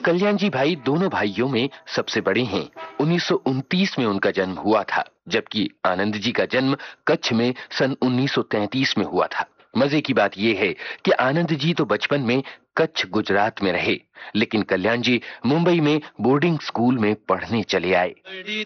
कल्याण जी भाई दोनों भाइयों में सबसे बड़े हैं। 1929 में उनका जन्म हुआ था, जबकि आनंद जी का जन्म कच्छ में सन 1933 में हुआ था। मजे की बात यह है कि आनंद जी तो बचपन में कच्छ गुजरात में रहे, लेकिन कल्याण जी मुंबई में बोर्डिंग स्कूल में पढ़ने चले आए।